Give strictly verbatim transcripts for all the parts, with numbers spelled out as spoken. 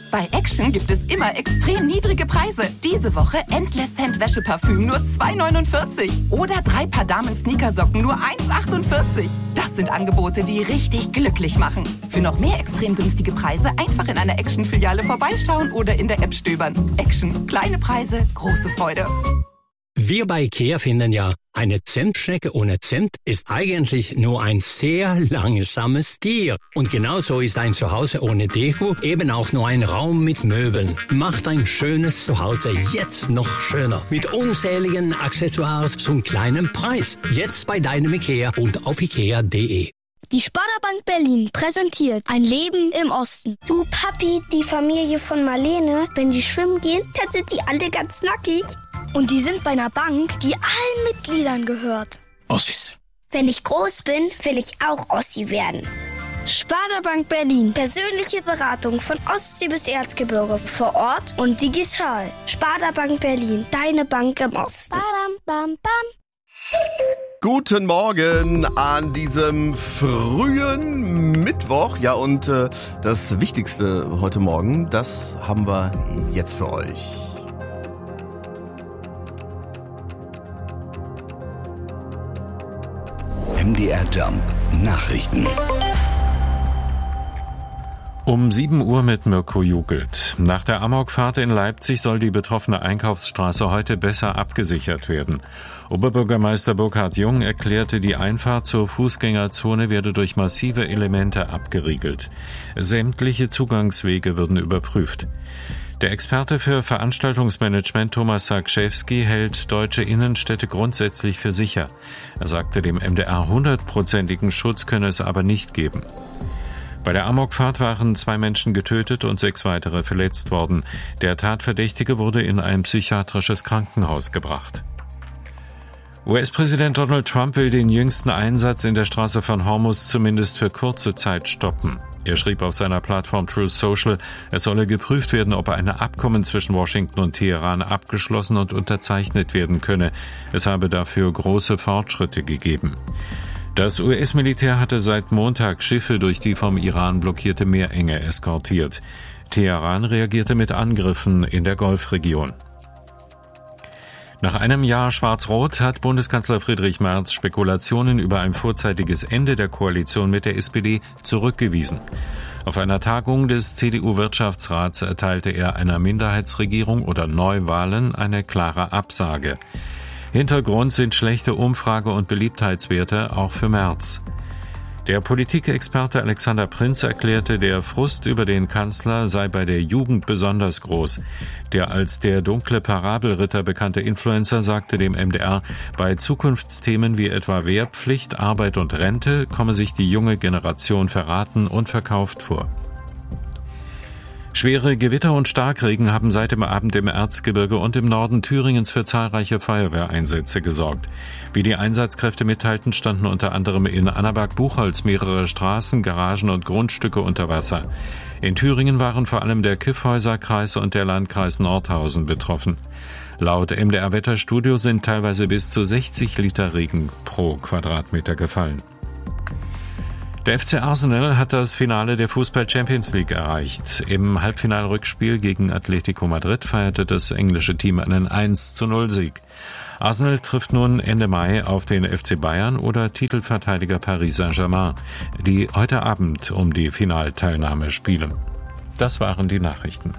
Bei Action gibt es immer extrem niedrige Preise. Diese Woche Endless Scent Wäscheparfüm nur zwei neunundvierzig. Oder drei Paar Damen-Sneakersocken nur eins achtundvierzig. Das sind Angebote, die richtig glücklich machen. Für noch mehr extrem günstige Preise einfach in einer Action-Filiale vorbeischauen oder in der App stöbern. Action. Kleine Preise, große Freude. Wir bei IKEA finden ja, eine Zentschnecke ohne Zent ist eigentlich nur ein sehr langsames Tier. Und genauso ist ein Zuhause ohne Deko eben auch nur ein Raum mit Möbeln. Macht ein schönes Zuhause jetzt noch schöner. Mit unzähligen Accessoires zum kleinen Preis. Jetzt bei deinem IKEA und auf ikea punkt de. Die Sparda-Bank Berlin präsentiert ein Leben im Osten. Du Papi, die Familie von Marlene, wenn die schwimmen gehen, dann sind die alle ganz nackig. Und die sind bei einer Bank, die allen Mitgliedern gehört. Ossis. Wenn ich groß bin, will ich auch Ossi werden. Sparda-Bank Berlin. Persönliche Beratung von Ostsee bis Erzgebirge. Vor Ort und digital. Sparda-Bank Berlin. Deine Bank im Osten. Badam, bam, bam. Guten Morgen an diesem frühen Mittwoch. Ja, und äh, das Wichtigste heute Morgen, das haben wir jetzt für euch. M D R Jump Nachrichten. Um sieben Uhr mit Mirko Jugelt. Nach der Amokfahrt in Leipzig soll die betroffene Einkaufsstraße heute besser abgesichert werden. Oberbürgermeister Burkhard Jung erklärte, die Einfahrt zur Fußgängerzone werde durch massive Elemente abgeriegelt. Sämtliche Zugangswege würden überprüft. Der Experte für Veranstaltungsmanagement Thomas Sarkschewski hält deutsche Innenstädte grundsätzlich für sicher. Er sagte dem M D R, hundertprozentigen Schutz könne es aber nicht geben. Bei der Amokfahrt waren zwei Menschen getötet und sechs weitere verletzt worden. Der Tatverdächtige wurde in ein psychiatrisches Krankenhaus gebracht. U S-Präsident Donald Trump will den jüngsten Einsatz in der Straße von Hormuz zumindest für kurze Zeit stoppen. Er schrieb auf seiner Plattform Truth Social, es solle geprüft werden, ob ein Abkommen zwischen Washington und Teheran abgeschlossen und unterzeichnet werden könne. Es habe dafür große Fortschritte gegeben. Das U S-Militär hatte seit Montag Schiffe durch die vom Iran blockierte Meerenge eskortiert. Teheran reagierte mit Angriffen in der Golfregion. Nach einem Jahr Schwarz-Rot hat Bundeskanzler Friedrich Merz Spekulationen über ein vorzeitiges Ende der Koalition mit der S P D zurückgewiesen. Auf einer Tagung des C D U-Wirtschaftsrats erteilte er einer Minderheitsregierung oder Neuwahlen eine klare Absage. Hintergrund sind schlechte Umfrage- und Beliebtheitswerte auch für Merz. Der Politikexperte Alexander Prinz erklärte, der Frust über den Kanzler sei bei der Jugend besonders groß. Der als der dunkle Parabelritter bekannte Influencer sagte dem M D R, bei Zukunftsthemen wie etwa Wehrpflicht, Arbeit und Rente komme sich die junge Generation verraten und verkauft vor. Schwere Gewitter und Starkregen haben seit dem Abend im Erzgebirge und im Norden Thüringens für zahlreiche Feuerwehreinsätze gesorgt. Wie die Einsatzkräfte mitteilten, standen unter anderem in Annaberg-Buchholz mehrere Straßen, Garagen und Grundstücke unter Wasser. In Thüringen waren vor allem der Kyffhäuser-Kreis und der Landkreis Nordhausen betroffen. Laut M D R-Wetterstudio sind teilweise bis zu sechzig Liter Regen pro Quadratmeter gefallen. Der F C Arsenal hat das Finale der Fußball-Champions League erreicht. Im Halbfinalrückspiel gegen Atletico Madrid feierte das englische Team einen eins zu null Sieg. Arsenal trifft nun Ende Mai auf den F C Bayern oder Titelverteidiger Paris Saint-Germain, die heute Abend um die Finalteilnahme spielen. Das waren die Nachrichten.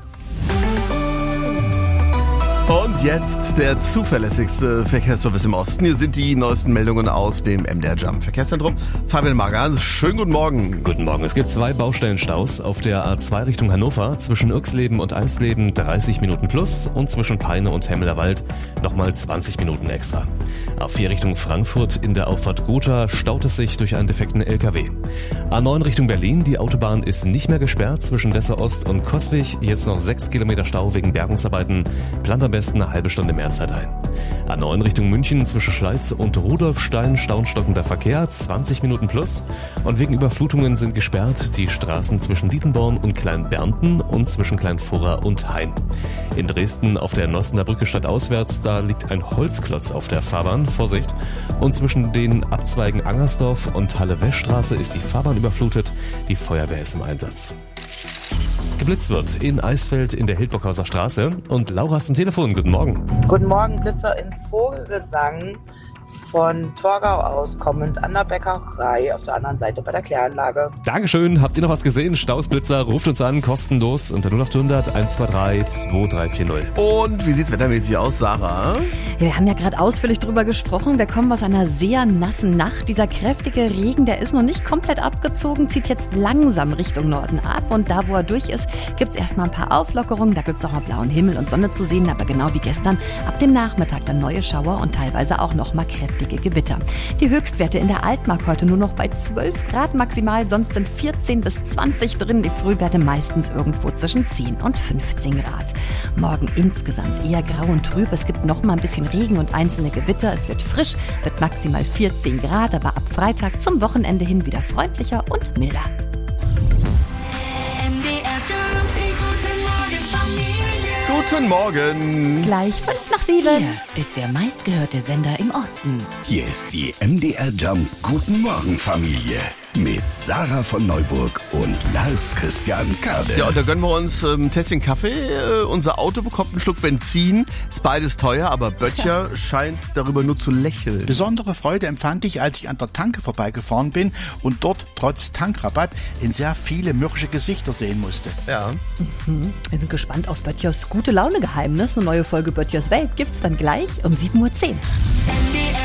Und jetzt der zuverlässigste Verkehrsservice im Osten. Hier sind die neuesten Meldungen aus dem M D R Jump Verkehrszentrum. Fabian Mager, schönen guten Morgen. Guten Morgen. Es gibt zwei Baustellenstaus auf der A zwei Richtung Hannover. Zwischen Irxleben und Eisleben dreißig Minuten plus und zwischen Peine und Hemmelerwald nochmal zwanzig Minuten extra. A vier Richtung Frankfurt in der Auffahrt Gotha staut es sich durch einen defekten L K W. A neun Richtung Berlin. Die Autobahn ist nicht mehr gesperrt zwischen Dessau Ost und Coswig. Jetzt noch sechs Kilometer Stau wegen Bergungsarbeiten. Plant am besten eine halbe Stunde mehr Zeit ein. A neun Richtung München zwischen Schleiz und Rudolfstein staunstockender Verkehr, zwanzig Minuten plus. Und wegen Überflutungen sind gesperrt die Straßen zwischen Dietenborn und Kleinbernten und zwischen Kleinfurra und Hain. In Dresden auf der Nossener Brücke stadtauswärts, da liegt ein Holzklotz auf der Fahrbahn, Vorsicht. Und zwischen den Abzweigen Angersdorf und Halle-Weststraße ist die Fahrbahn überflutet. Die Feuerwehr ist im Einsatz. geblitzt wird in Eisfeld in der Hildburghauser Straße. Und Laura ist am Telefon. Guten Morgen. Guten Morgen, Blitzer in Vogelgesang. Von Torgau aus kommend an der Bäckerei auf der anderen Seite bei der Kläranlage. Dankeschön. Habt ihr noch was gesehen? Stausblitzer, ruft uns an, kostenlos unter null acht hundert eins zwei drei zwei drei vier null. Und wie sieht's wettermäßig aus, Sarah? Ja, wir haben ja gerade ausführlich drüber gesprochen. Wir kommen aus einer sehr nassen Nacht. Dieser kräftige Regen, der ist noch nicht komplett abgezogen, zieht jetzt langsam Richtung Norden ab. Und da, wo er durch ist, gibt's erstmal ein paar Auflockerungen. Da gibt's auch mal blauen Himmel und Sonne zu sehen. Aber genau wie gestern, ab dem Nachmittag dann neue Schauer und teilweise auch noch mal kräftige Gewitter. Die Höchstwerte in der Altmark heute nur noch bei zwölf Grad maximal, sonst sind vierzehn bis zwanzig drin, die Frühwerte meistens irgendwo zwischen zehn und fünfzehn Grad. Morgen insgesamt eher grau und trüb, es gibt noch mal ein bisschen Regen und einzelne Gewitter, es wird frisch, wird maximal vierzehn Grad, aber ab Freitag zum Wochenende hin wieder freundlicher und milder. Guten Morgen. Gleich fünf nach sieben. Hier ist der meistgehörte Sender im Osten. Hier ist die M D R Jump Guten Morgen Familie mit Sarah von Neuburg und Lars Christian Kade. Ja, und da gönnen wir uns ein ähm, Tässchen Kaffee. Äh, unser Auto bekommt einen Schluck Benzin. Ist beides teuer, aber Böttcher scheint darüber nur zu lächeln. Besondere Freude empfand ich, als ich an der Tanke vorbeigefahren bin und dort trotz Tankrabatt in sehr viele mürrische Gesichter sehen musste. Ja. Mhm. Wir sind gespannt auf Böttchers gute Laune Geheimnis. Eine neue Folge Böttchers Welt gibt's dann gleich um sieben Uhr zehn.